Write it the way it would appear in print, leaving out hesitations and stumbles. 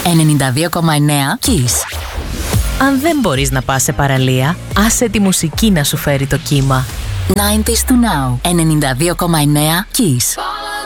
92,9 Kiss. Αν δεν μπορείς να πας σε παραλία, άσε τη μουσική να σου φέρει το κύμα. 90s to now. 92,9 Kiss.